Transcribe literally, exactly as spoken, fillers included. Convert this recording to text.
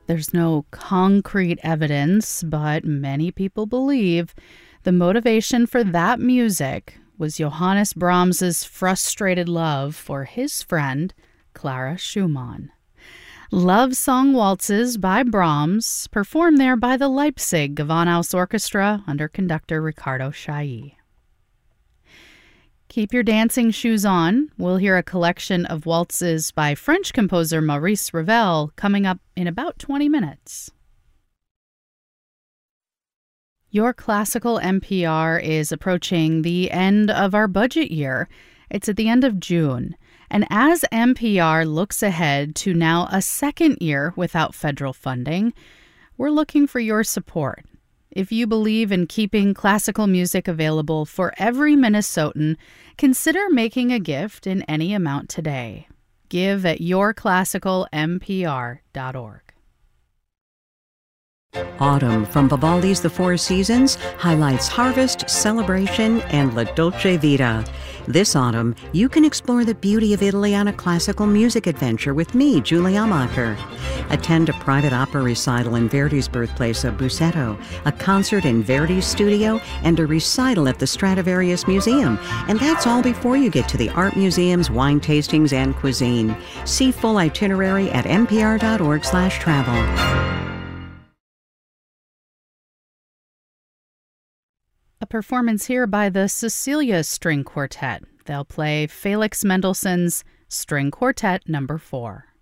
There's no concrete evidence, but many people believe the motivation for that music was Johannes Brahms's frustrated love for his friend, Clara Schumann. Love Song Waltzes by Brahms, performed there by the Leipzig Gewandhaus Orchestra under conductor Ricardo Chailly. Keep your dancing shoes on. We'll hear a collection of waltzes by French composer Maurice Ravel coming up in about twenty minutes. Your Classical N P R is approaching the end of our budget year. It's at the end of June. And as N P R looks ahead to now a second year without federal funding, we're looking for your support. If you believe in keeping classical music available for every Minnesotan, consider making a gift in any amount today. Give at your classical n p r dot org. Autumn from Vivaldi's The Four Seasons highlights harvest, celebration, and La Dolce Vita. This autumn, you can explore the beauty of Italy on a classical music adventure with me, Julie Amacher. Attend a private opera recital in Verdi's birthplace of Busseto, a concert in Verdi's studio, and a recital at the Stradivarius Museum. And that's all before you get to the art museums, wine tastings, and cuisine. See full itinerary at n p r dot org slash travel. A performance here by the Cecilia String Quartet. They'll play Felix Mendelssohn's String Quartet Number four.